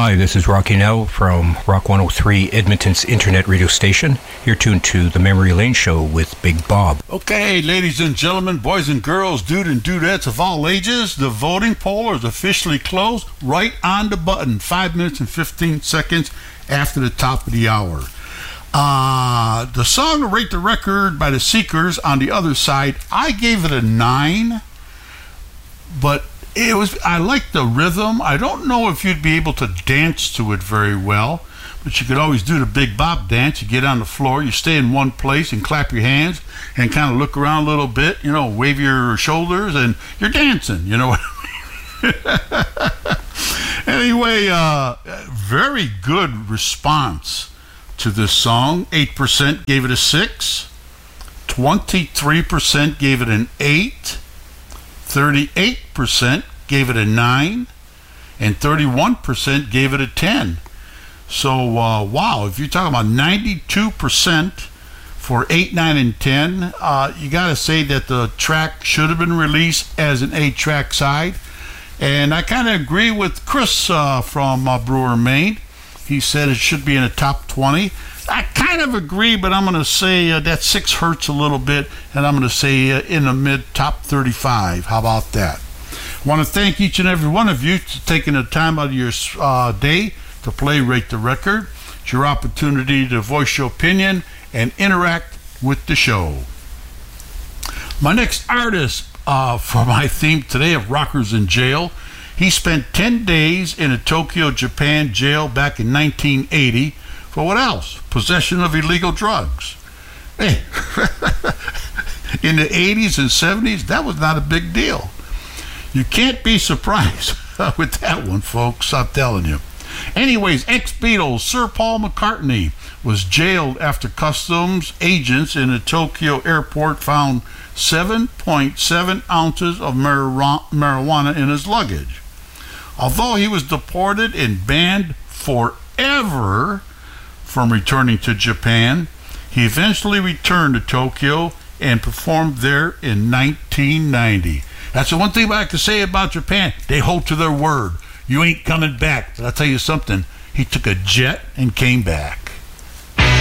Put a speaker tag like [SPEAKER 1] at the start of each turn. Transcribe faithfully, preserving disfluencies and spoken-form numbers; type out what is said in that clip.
[SPEAKER 1] Hi, this is Rocky Nell from Rock one oh three, Edmonton's internet radio station. You're tuned to the Memory Lane Show with Big Bob.
[SPEAKER 2] Okay, ladies and gentlemen, boys and girls, dude and dudettes of all ages, the voting poll is officially closed right on the button, five minutes and fifteen seconds after the top of the hour. Uh, the song to rate the record by the Seekers on the other side, I gave it a nine, but it was, I like the rhythm. I don't know if you'd be able to dance to it very well, but you could always do the Big Bob dance. You get on the floor, you stay in one place and clap your hands and kind of look around a little bit, you know, wave your shoulders, and you're dancing, you know what I mean? Anyway, uh, very good response to this song. eight percent gave it a six, twenty-three percent gave it an eight, thirty-eight percent gave it a nine, and thirty-one percent gave it a ten. So, uh, wow, if you're talking about ninety-two percent for eight, nine, and ten, uh, you got to say that the track should have been released as an eight-track side. And I kind of agree with Chris uh, from uh, Brewer, Maine. He said it should be in the top twenty. I kind of agree, but I'm going to say uh, that six hurts a little bit, and I'm going to say uh, in the mid-top thirty-five. How about that? I want to thank each and every one of you for taking the time out of your uh, day to play Rate the Record. It's your opportunity to voice your opinion and interact with the show. My next artist uh, for my theme today of Rockers in Jail, he spent ten days in a Tokyo, Japan jail back in nineteen eighty for what else? Possession of illegal drugs. Hey, in the eighties and seventies, that was not a big deal. You can't be surprised with that one, folks, I'm telling you. Anyways, ex-Beatles Sir Paul McCartney was jailed after customs agents in the Tokyo airport found seven point seven ounces of marijuana in his luggage. Although he was deported and banned forever from returning to Japan, he eventually returned to Tokyo and performed there in nineteen ninety. That's the one thing I can say about Japan. They hold to their word. You ain't coming back. But I'll tell you something. He took a jet and came back.